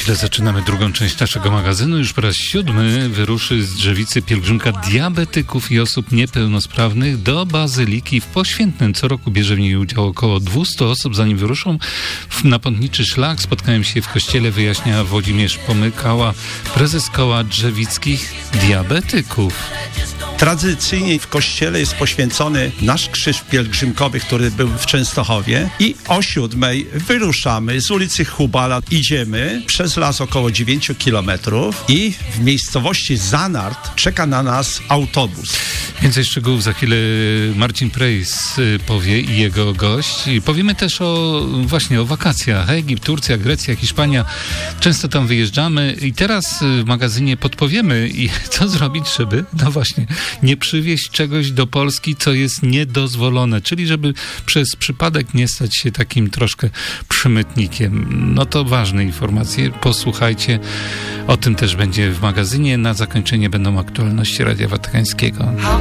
chwilę zaczynamy drugą część naszego magazynu. Już po raz 7 wyruszy z Drzewicy pielgrzymka diabetyków i osób niepełnosprawnych do Bazyliki w Poświętnym. Co roku bierze w niej udział około 200 osób. Zanim wyruszą na pątniczy szlak, spotkałem się w kościele, wyjaśnia Włodzimierz Pomykała, prezes koła drzewickich diabetyków. Tradycyjnie w kościele jest poświęcony nasz krzyż pielgrzymkowy, który był w Częstochowie, i o 7 wyruszamy z ulicy Hubala. Idziemy przez las około 9 kilometrów i w miejscowości Zanart czeka na nas autobus. Więcej szczegółów za chwilę Marcin Prejs powie i jego gość. I powiemy też o wakacjach. Egipt, Turcja, Grecja, Hiszpania. Często tam wyjeżdżamy i teraz w magazynie podpowiemy, i co zrobić, żeby nie przywieźć czegoś do Polski, co jest niedozwolone, czyli żeby przez przypadek nie stać się takim troszkę przemytnikiem. No to ważne informacje. Posłuchajcie. O tym też będzie w magazynie. Na zakończenie będą aktualności Radia Watykańskiego.